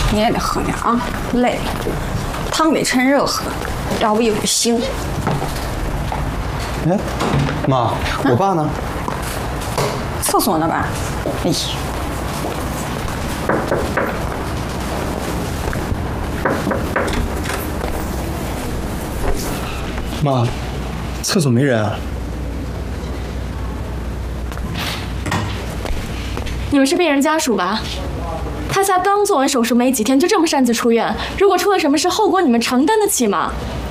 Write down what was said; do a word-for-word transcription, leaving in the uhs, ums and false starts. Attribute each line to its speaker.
Speaker 1: 你也得喝点啊，累了。汤得趁热喝，要不一会儿腥。
Speaker 2: 哎，妈，我爸呢？
Speaker 1: 厕所呢吧？哎呀。
Speaker 2: 妈，厕所没人啊？
Speaker 3: 你们是病人家属吧？他才刚做完手术没几天，就这么擅自出院，如果出了什么事，后果你们承担得起吗？